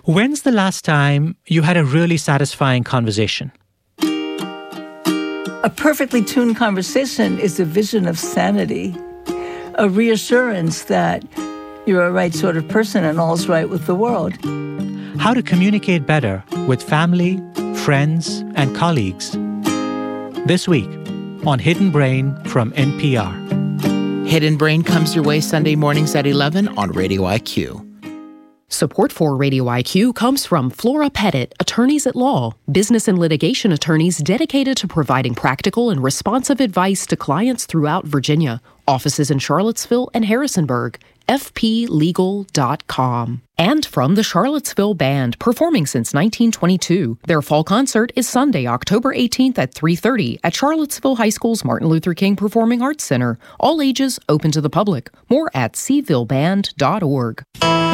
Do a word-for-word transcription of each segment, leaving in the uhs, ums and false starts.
When's the last time you had a really satisfying conversation? A perfectly tuned conversation is a vision of sanity, a reassurance that you're a right sort of person and all's right with the world. How to communicate better with family, friends, and colleagues. This week on Hidden Brain from N P R. Hidden Brain comes your way Sunday mornings at eleven on Radio I Q. Support for Radio I Q comes from Flora Pettit, attorneys at law, business and litigation attorneys dedicated to providing practical and responsive advice to clients throughout Virginia. Offices in Charlottesville and Harrisonburg. F P legal dot com. And from the Charlottesville Band, performing since nineteen twenty-two. Their fall concert is Sunday, October eighteenth at three thirty at Charlottesville High School's Martin Luther King Performing Arts Center. All ages, open to the public. More at c ville band dot org.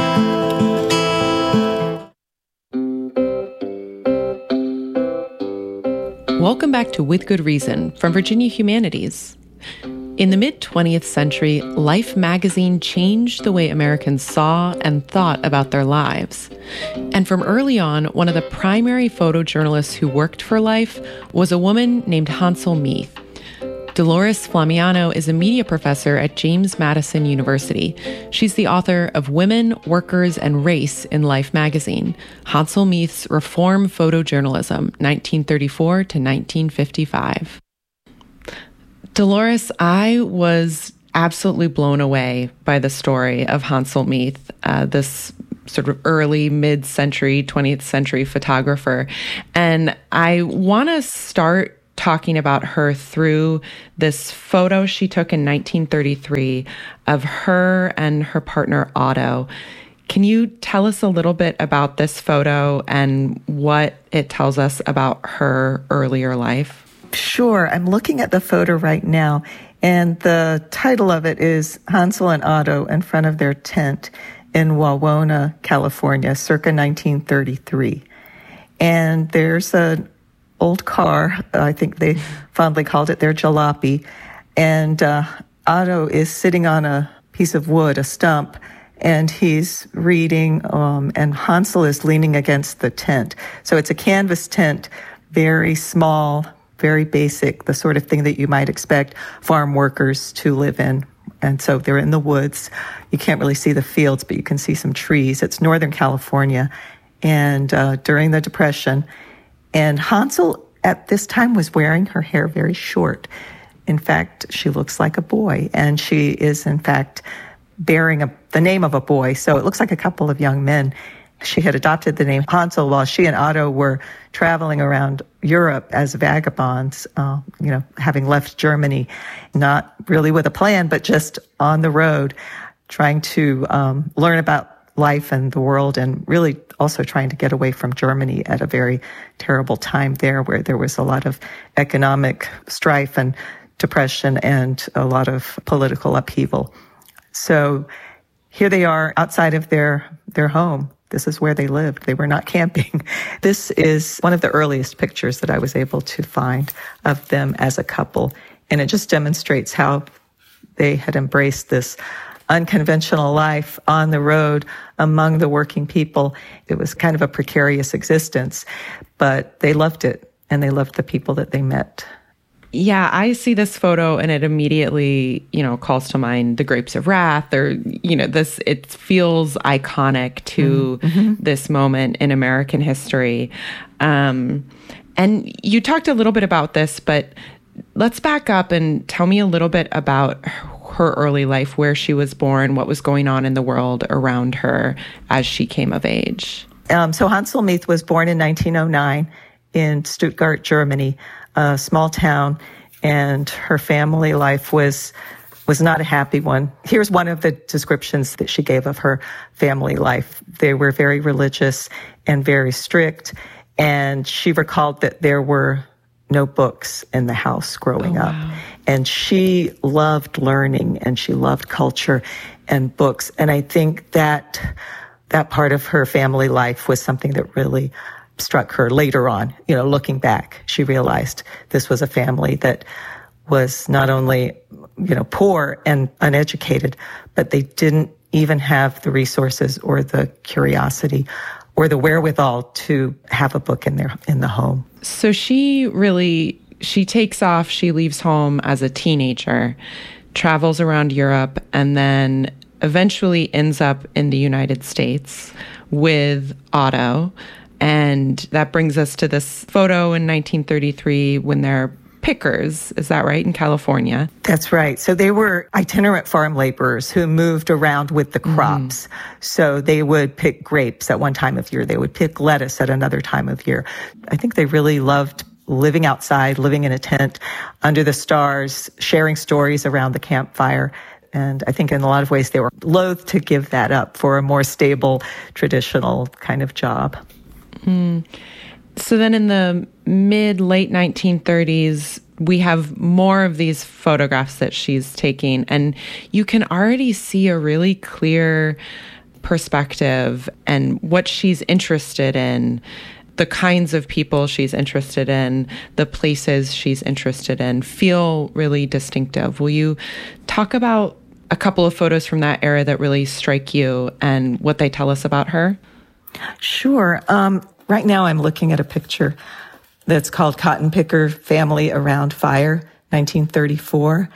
Welcome back to With Good Reason from Virginia Humanities. In the mid-twentieth century, Life magazine changed the way Americans saw and thought about their lives. And from early on, one of the primary photojournalists who worked for Life was a woman named Hansel Meath. Dolores Flamiano is a media professor at James Madison University. She's the author of Women, Workers, and Race in Life magazine, Hansel Meath's Reform Photojournalism, nineteen thirty-four to nineteen fifty-five. Dolores, I was absolutely blown away by the story of Hansel Meath, uh, this sort of early mid-century, twentieth century photographer. And I want to start talking about her through this photo she took in nineteen thirty-three of her and her partner Otto. Can you tell us a little bit about this photo and what it tells us about her earlier life? Sure. I'm looking at the photo right now, and the title of it is Hansel and Otto in front of their tent in Wawona, California, circa nineteen thirty-three. And there's an old car, I think they fondly called it their jalopy, and uh, Otto is sitting on a piece of wood, a stump, and he's reading, um, and Hansel is leaning against the tent. So it's a canvas tent, very small, very basic, the sort of thing that you might expect farm workers to live in. And so they're in the woods. You can't really see the fields, but you can see some trees. It's Northern California. And uh, during the Depression, and Hansel at this time was wearing her hair very short. In fact, she looks like a boy, and she is, in fact, bearing a, the name of a boy. So it looks like a couple of young men. She had adopted the name Hansel while she and Otto were traveling around Europe as vagabonds, uh, you know, having left Germany, not really with a plan, but just on the road, trying to um, learn about life and the world, and really also trying to get away from Germany at a very terrible time there, where there was a lot of economic strife and depression and a lot of political upheaval. So here they are outside of their, their home. This is where they lived. They were not camping. This is one of the earliest pictures that I was able to find of them as a couple. And it just demonstrates how they had embraced this unconventional life on the road among the working people. It was kind of a precarious existence, but they loved it, and they loved the people that they met. Yeah, I see this photo and it immediately, you know, calls to mind The Grapes of Wrath, or, you know, this, it feels iconic to mm-hmm. this moment in American history. Um, and you talked a little bit about this, but let's back up and tell me a little bit about her early life, where she was born, what was going on in the world around her as she came of age. Um, so Hansel Meath was born in nineteen oh nine in Stuttgart, Germany, a small town, and her family life was was not a happy one. Here's one of the descriptions that she gave of her family life. They were very religious and very strict, and she recalled that there were no books in the house growing oh, up. Wow. And she loved learning, and she loved culture and books. And I think that that part of her family life was something that really struck her later on. You know, looking back, she realized this was a family that was not only, you know, poor and uneducated, but they didn't even have the resources or the curiosity or the wherewithal to have a book in their in the home. So she really, she takes off, she leaves home as a teenager, travels around Europe, and then eventually ends up in the United States with Otto. And that brings us to this photo in nineteen thirty-three when they're pickers. Is that right? In California? That's right. So they were itinerant farm laborers who moved around with the crops. Mm. So they would pick grapes at one time of year. They would pick lettuce at another time of year. I think they really loved living outside, living in a tent under the stars, sharing stories around the campfire. And I think in a lot of ways they were loath to give that up for a more stable, traditional kind of job. Mm. So then in the mid, late nineteen thirties, we have more of these photographs that she's taking, and you can already see a really clear perspective and what she's interested in, the kinds of people she's interested in, the places she's interested in, feel really distinctive. Will you talk about a couple of photos from that era that really strike you and what they tell us about her? Sure. Um, right now I'm looking at a picture that's called Cotton Picker Family Around Fire, nineteen thirty-four.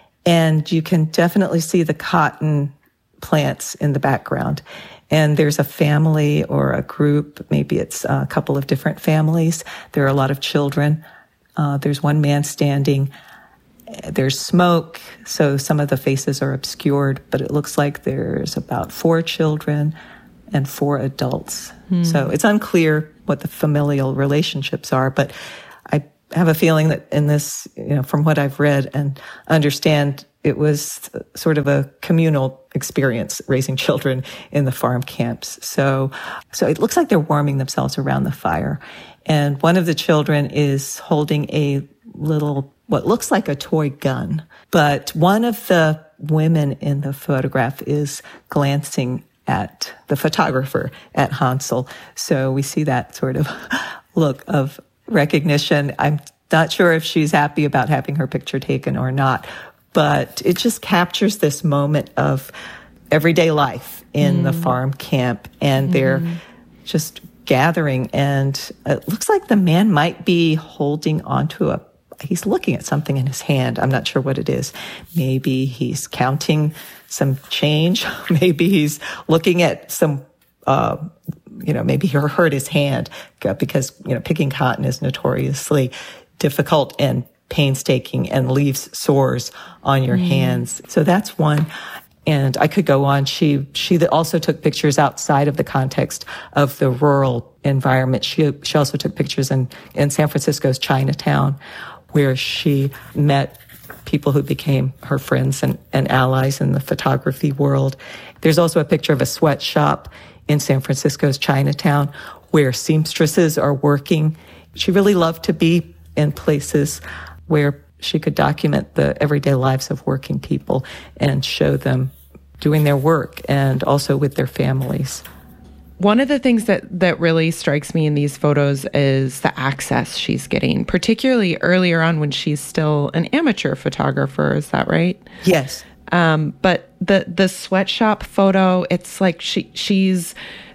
And you can definitely see the cotton plants in the background. And there's a family or a group, maybe it's a couple of different families. There are a lot of children. Uh, there's one man standing. There's smoke, so some of the faces are obscured, but it looks like there's about four children and four adults. Hmm. So it's unclear what the familial relationships are, but I have a feeling that in this, you know, from what I've read and understand, it was sort of a communal experience raising children in the farm camps. So, so it looks like they're warming themselves around the fire. And one of the children is holding a little, what looks like a toy gun. But one of the women in the photograph is glancing at the photographer, at Hansel. So we see that sort of look of recognition. I'm not sure if she's happy about having her picture taken or not, but it just captures this moment of everyday life in mm. the farm camp, and mm. they're just gathering, and it looks like the man might be holding onto a, he's looking at something in his hand. I'm not sure what it is. Maybe he's counting some change. Maybe he's looking at some, uh, you know, maybe he hurt his hand because, you know, picking cotton is notoriously difficult and painstaking and leaves sores on your mm. hands. So that's one. And I could go on. She she also took pictures outside of the context of the rural environment. She she also took pictures in, in San Francisco's Chinatown, where she met people who became her friends and, and allies in the photography world. There's also a picture of a sweatshop in San Francisco's Chinatown where seamstresses are working. She really loved to be in places where she could document the everyday lives of working people and show them doing their work and also with their families. One of the things that, that really strikes me in these photos is the access she's getting, particularly earlier on when she's still an amateur photographer. Is that right? Yes. Um, but the, the sweatshop photo, it's like she she's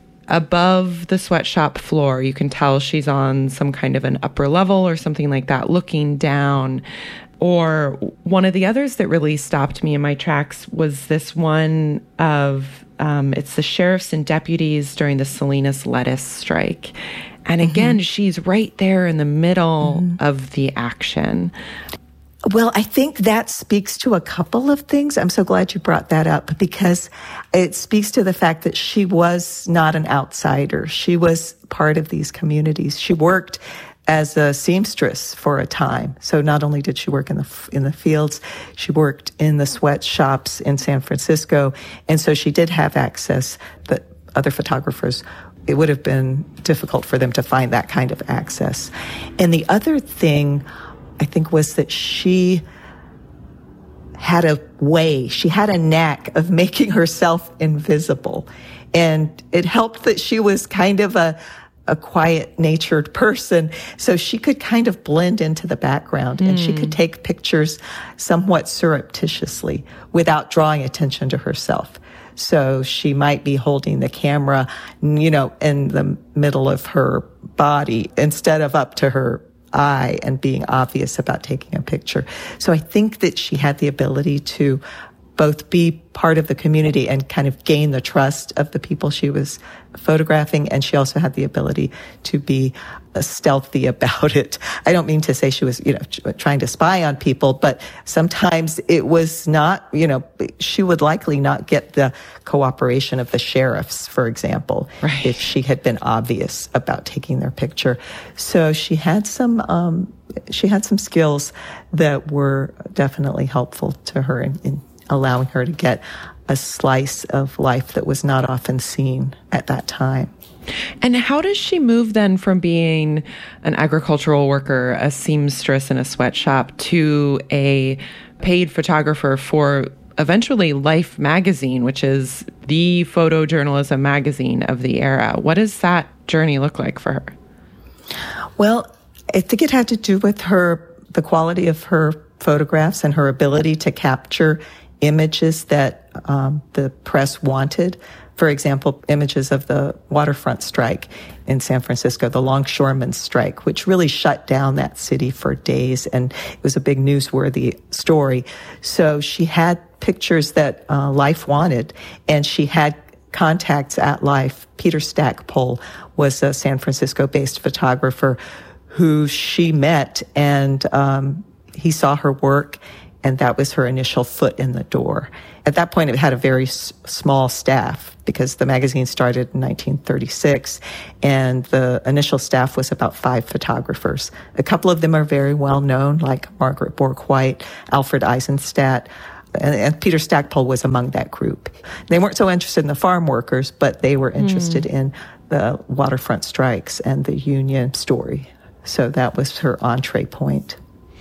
above the sweatshop floor. You can tell she's on some kind of an upper level or something like that, looking down. Or one of the others that really stopped me in my tracks was this one of, um, it's the sheriffs and deputies during the Salinas lettuce strike. And again, mm-hmm. she's right there in the middle mm-hmm. of the action. Well, I think that speaks to a couple of things. I'm so glad you brought that up because it speaks to the fact that she was not an outsider. She was part of these communities. She worked as a seamstress for a time. So not only did she work in the in the fields, she worked in the sweatshops in San Francisco. And so she did have access that other photographers, it would have been difficult for them to find that kind of access. And the other thing, I think, was that she had a way, she had a knack of making herself invisible. And it helped that she was kind of a, a quiet-natured person, so she could kind of blend into the background, mm. and she could take pictures somewhat surreptitiously without drawing attention to herself. So she might be holding the camera, you know, in the middle of her body instead of up to her eye and being obvious about taking a picture. So I think that she had the ability to both be part of the community and kind of gain the trust of the people she was photographing. And she also had the ability to be uh, stealthy about it. I don't mean to say she was, you know, trying to spy on people, but sometimes it was not, you know, she would likely not get the cooperation of the sheriffs, for example, right, if she had been obvious about taking their picture. So she had some, um, she had some skills that were definitely helpful to her in, in allowing her to get a slice of life that was not often seen at that time. And how does she move then from being an agricultural worker, a seamstress in a sweatshop, to a paid photographer for eventually Life magazine, which is the photojournalism magazine of the era? What does that journey look like for her? Well, I think it had to do with her, the quality of her photographs and her ability to capture images that um, the press wanted. For example, images of the waterfront strike in San Francisco, the longshoremen's strike, which really shut down that city for days, and it was a big newsworthy story. So she had pictures that uh, Life wanted, and she had contacts at Life. Peter Stackpole was a San Francisco-based photographer who she met, and um, he saw her work, and that was her initial foot in the door. At that point, it had a very s- small staff because the magazine started in nineteen thirty-six, and the initial staff was about five photographers. A couple of them are very well known, like Margaret Bourke-White, Alfred Eisenstadt, and, and Peter Stackpole was among that group. They weren't so interested in the farm workers, but they were interested mm. in the waterfront strikes and the union story. So that was her entree point.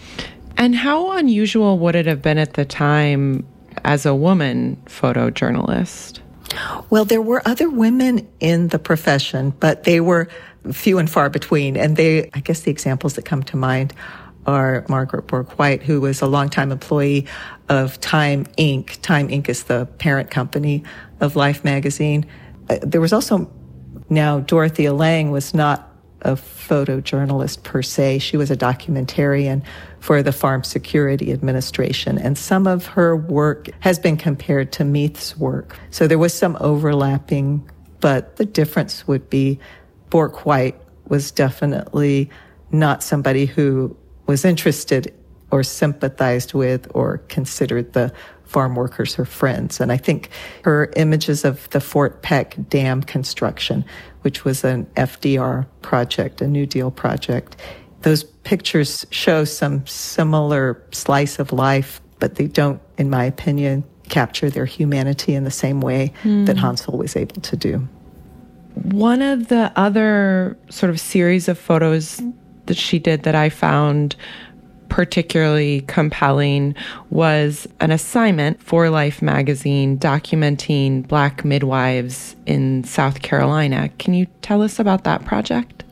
And how unusual would it have been at the time as a woman photojournalist? Well, there were other women in the profession, but they were few and far between. And they, I guess the examples that come to mind are Margaret Bourke-White, who was a longtime employee of Time Incorporated. Time Incorporated is the parent company of Life magazine. Uh, there was also, now Dorothea Lange was not a photojournalist per se. She was a documentarian for the Farm Security Administration, and some of her work has been compared to Meath's work. So there was some overlapping, but the difference would be Bourke-White was definitely not somebody who was interested or sympathized with or considered the farm workers her friends. And I think her images of the Fort Peck Dam construction, which was an F D R project, a New Deal project, those pictures show some similar slice of life, but they don't, in my opinion, capture their humanity in the same way mm. that Hansel was able to do. One of the other sort of series of photos that she did that I found particularly compelling was an assignment for Life magazine documenting Black midwives in South Carolina. Can you tell us about that project?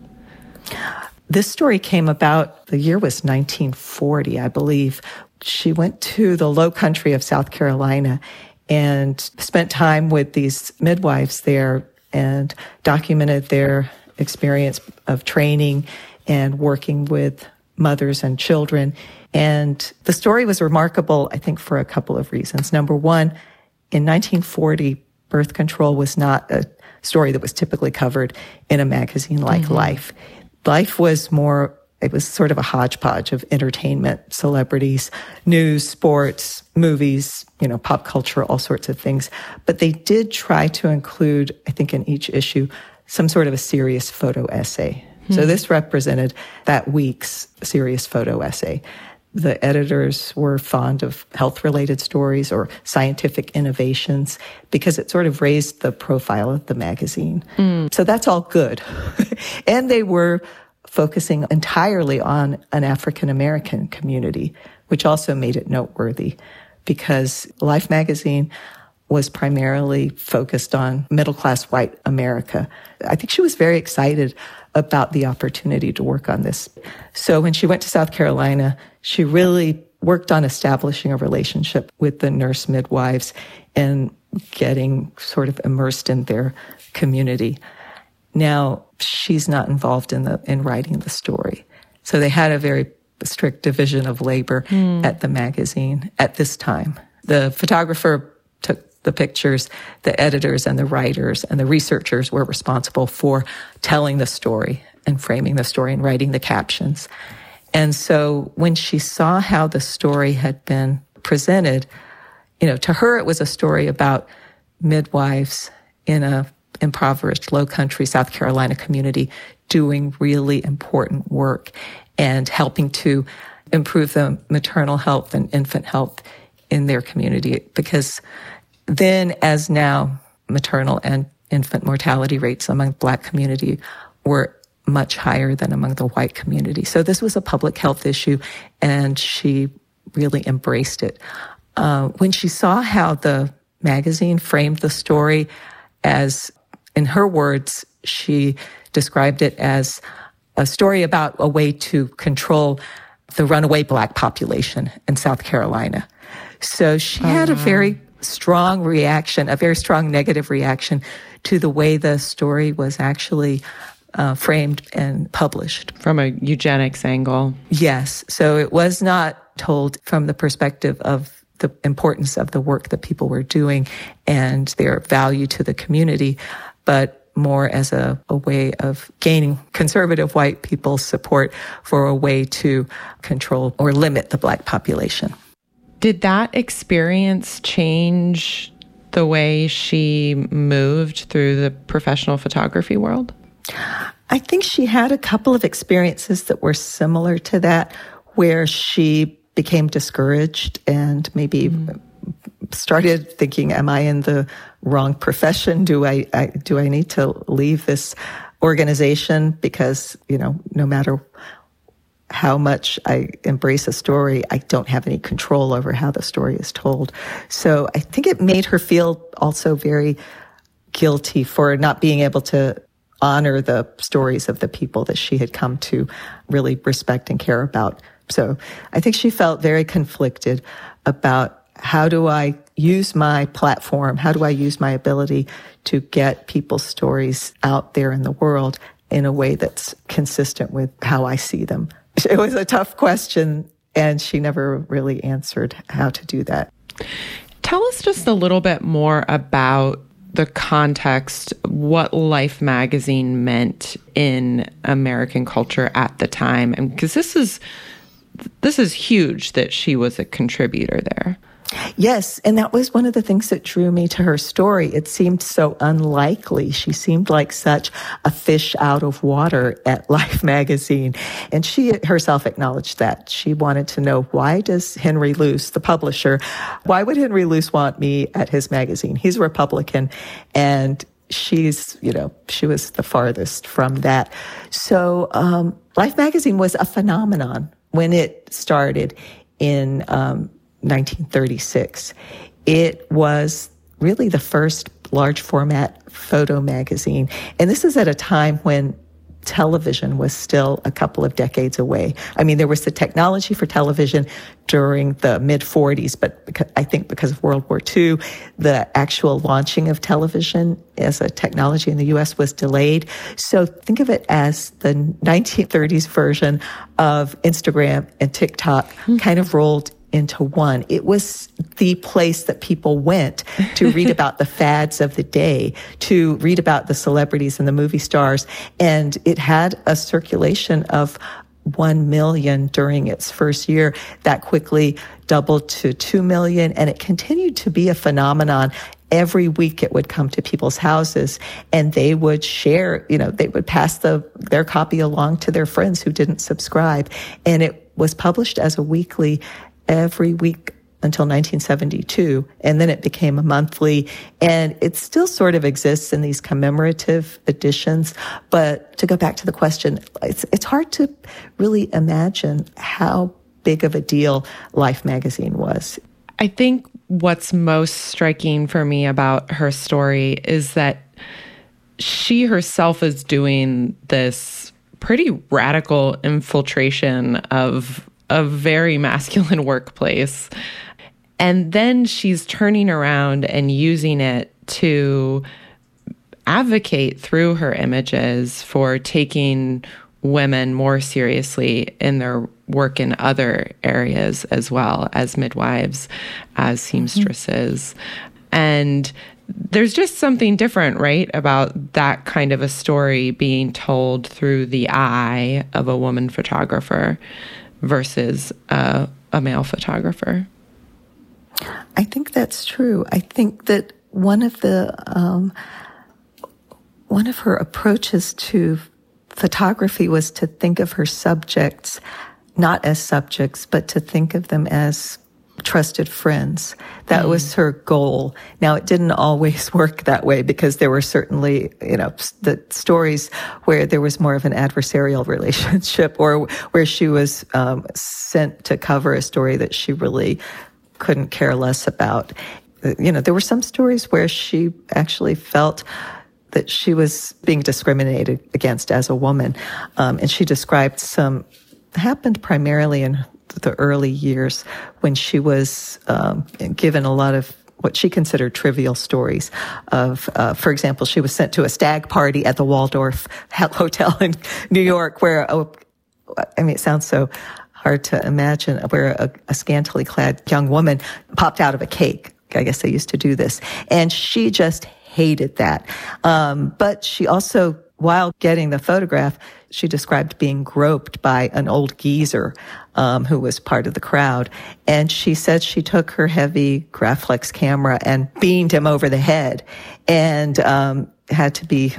This story came about, the year was nineteen forty, I believe. She went to the low country of South Carolina and spent time with these midwives there and documented their experience of training and working with mothers and children. And the story was remarkable, I think, for a couple of reasons. Number one, in nineteen forty, birth control was not a story that was typically covered in a magazine like mm-hmm. Life. Life was more, it was sort of a hodgepodge of entertainment, celebrities, news, sports, movies, you know, pop culture, all sorts of things. But they did try to include, I think, in each issue, some sort of a serious photo essay. So this represented that week's serious photo essay. The editors were fond of health-related stories or scientific innovations because it sort of raised the profile of the magazine. Mm. So that's all good. And they were focusing entirely on an African-American community, which also made it noteworthy because Life magazine was primarily focused on middle-class white America. I think she was very excited about the opportunity to work on this. So when she went to South Carolina, she really worked on establishing a relationship with the nurse midwives and getting sort of immersed in their community. Now, she's not involved in the in writing the story. So they had a very strict division of labor mm. at the magazine at this time. The photographer took the pictures, the editors and the writers and the researchers were responsible for telling the story and framing the story and writing the captions. And so when she saw how the story had been presented, you know, to her it was a story about midwives in a impoverished low country South Carolina community doing really important work and helping to improve the maternal health and infant health in their community. Because then, as now, maternal and infant mortality rates among the Black community were much higher than among the white community. So this was a public health issue, and she really embraced it. Uh, when she saw how the magazine framed the story as, in her words, she described it as a story about a way to control the runaway Black population in South Carolina. So she oh, had a very strong reaction, a very strong negative reaction to the way the story was actually uh, framed and published. From a eugenics angle. Yes. So it was not told from the perspective of the importance of the work that people were doing and their value to the community, but more as a, a way of gaining conservative white people's support for a way to control or limit the Black population. Did that experience change the way she moved through the professional photography world? I think she had a couple of experiences that were similar to that, where she became discouraged and maybe mm. started thinking, am I in the wrong profession? Do I, I do I need to leave this organization? Because, you know, no matter how much I embrace a story, I don't have any control over how the story is told. So I think it made her feel also very guilty for not being able to honor the stories of the people that she had come to really respect and care about. So I think she felt very conflicted about, how do I use my platform? How do I use my ability to get people's stories out there in the world in a way that's consistent with how I see them? It was a tough question, and she never really answered how to do that. Tell us just a little bit more about the context, what Life magazine meant in American culture at the time. And because this is, this is huge that she was a contributor there. Yes, and that was one of the things that drew me to her story. It seemed so unlikely. She seemed like such a fish out of water at Life magazine. And she herself acknowledged that. She wanted to know, why does Henry Luce, the publisher, why would Henry Luce want me at his magazine? He's a Republican, and she's, you know, she was the farthest from that. So um, Life magazine was a phenomenon when it started in um nineteen thirty-six. It was really the first large format photo magazine. And this is at a time when television was still a couple of decades away. I mean, there was the technology for television during the mid forties, but because, I think because of World War Two, the actual launching of television as a technology in the U S was delayed. So think of it as the nineteen thirties version of Instagram and TikTok mm-hmm. kind of rolled into one. It was the place that people went to read about the fads of the day, to read about the celebrities and the movie stars. And it had a circulation of one million during its first year. That quickly doubled to two million, and it continued to be a phenomenon. Every week it would come to people's houses, and they would share, you know, they would pass the their copy along to their friends who didn't subscribe. And it was published as a weekly every week until nineteen seventy-two, and then it became a monthly, and it still sort of exists in these commemorative editions. But to go back to the question, it's, it's hard to really imagine how big of a deal Life magazine was. I think what's most striking for me about her story is that she herself is doing this pretty radical infiltration of a very masculine workplace. And then she's turning around and using it to advocate through her images for taking women more seriously in their work in other areas as well, as midwives, as seamstresses. Mm-hmm. And there's just something different, right, about that kind of a story being told through the eye of a woman photographer versus uh, a male photographer. I think that's true. I think that one of the um, one of her approaches to photography was to think of her subjects not as subjects, but to think of them as trusted friends. That mm. was her goal. Now, it didn't always work that way because there were certainly, you know, the stories where there was more of an adversarial relationship or where she was um, sent to cover a story that she really couldn't care less about. You know, there were some stories where she actually felt that she was being discriminated against as a woman. Um, and she described some, happened primarily in the early years when she was um, given a lot of what she considered trivial stories of, uh, for example, she was sent to a stag party at the Waldorf Hotel in New York where, oh, I mean, it sounds so hard to imagine, where a, a scantily clad young woman popped out of a cake. I guess they used to do this. And she just hated that. Um, but she also, while getting the photograph, she described being groped by an old geezer um, who was part of the crowd. And she said she took her heavy Graflex camera and beamed him over the head and um, had to be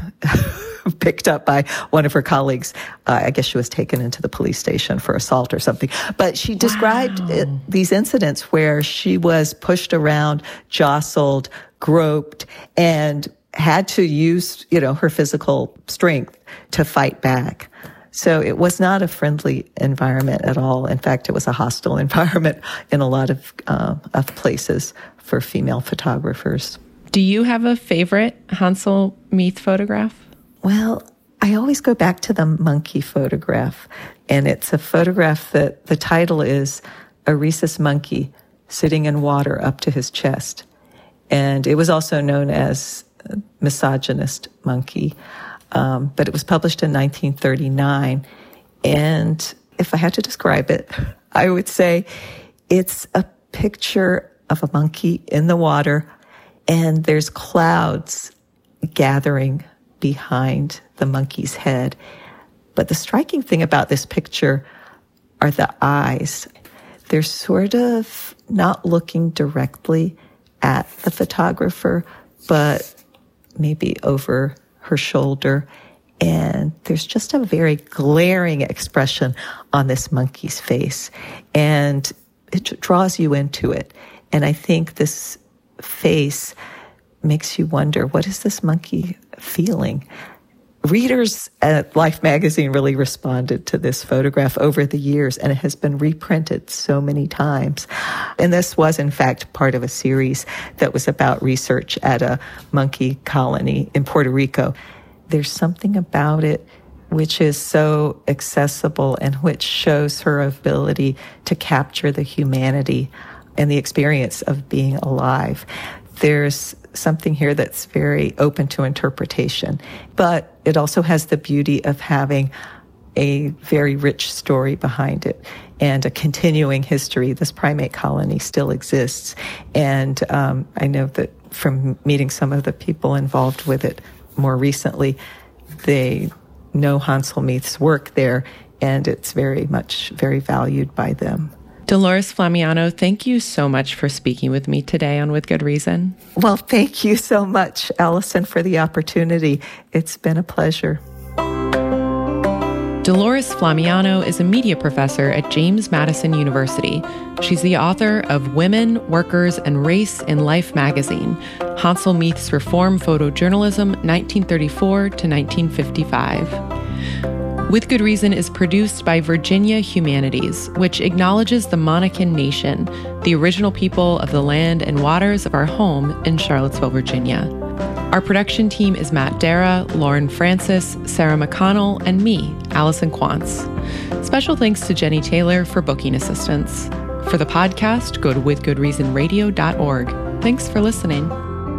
picked up by one of her colleagues. Uh, I guess she was taken into the police station for assault or something. But she described wow. it, these incidents where she was pushed around, jostled, groped, and had to use, you know, her physical strength to fight back. So it was not a friendly environment at all. In fact, it was a hostile environment in a lot of, uh, of places for female photographers. Do you have a favorite Hansel Meath photograph? Well, I always go back to the monkey photograph. And it's a photograph that the title is A Rhesus Monkey Sitting in Water Up to His Chest. And it was also known as Misogynist Monkey. Um, but it was published in nineteen thirty-nine. And if I had to describe it, I would say it's a picture of a monkey in the water, and there's clouds gathering behind the monkey's head. But the striking thing about this picture are the eyes. They're sort of not looking directly at the photographer, but maybe over her shoulder. And there's just a very glaring expression on this monkey's face. And it draws you into it. And I think this face makes you wonder, what is this monkey feeling? Readers at Life magazine really responded to this photograph over the years, and it has been reprinted so many times. And this was, in fact, part of a series that was about research at a monkey colony in Puerto Rico. There's something about it which is so accessible and which shows her ability to capture the humanity and the experience of being alive. There's something here that's very open to interpretation, but it also has the beauty of having a very rich story behind it and a continuing history. This primate colony still exists. And um, I know that from meeting some of the people involved with it more recently, they know Hansel Meath's work there, and it's very much, very valued by them. Dolores Flamiano, thank you so much for speaking with me today on With Good Reason. Well, thank you so much, Allison, for the opportunity. It's been a pleasure. Dolores Flamiano is a media professor at James Madison University. She's the author of Women, Workers, and Race in Life magazine, Hansel Meath's Reform Photojournalism, nineteen thirty-four to nineteen fifty-five. With Good Reason is produced by Virginia Humanities, which acknowledges the Monacan Nation, the original people of the land and waters of our home in Charlottesville, Virginia. Our production team is Matt Dara, Lauren Francis, Sarah McConnell, and me, Allison Quantz. Special thanks to Jenny Taylor for booking assistance. For the podcast, go to with good reason radio dot org. Thanks for listening.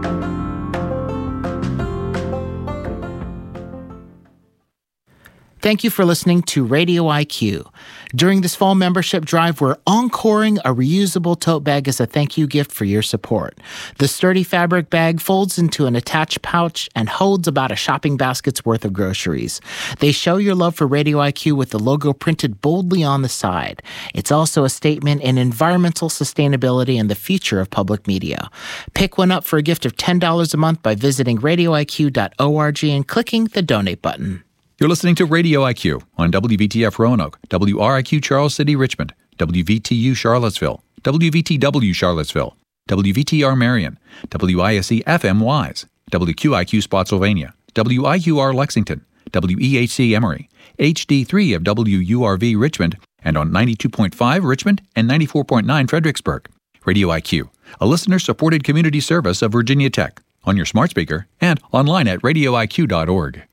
Thank you for listening to Radio I Q. During this fall membership drive, we're encoring a reusable tote bag as a thank you gift for your support. The sturdy fabric bag folds into an attached pouch and holds about a shopping basket's worth of groceries. They show your love for Radio I Q with the logo printed boldly on the side. It's also a statement in environmental sustainability and the future of public media. Pick one up for a gift of ten dollars a month by visiting radio I Q dot org and clicking the donate button. You're listening to Radio I Q on W V T F Roanoke, W R I Q Charles City Richmond, W V T U Charlottesville, W V T W Charlottesville, W V T R Marion, W I S E F M Wise, W Q I Q Spotsylvania, W I Q R Lexington, W E H C Emory, H D three of W U R V Richmond, and on ninety-two point five Richmond and ninety-four point nine Fredericksburg. Radio I Q, a listener-supported community service of Virginia Tech, on your smart speaker and online at radio I Q dot org.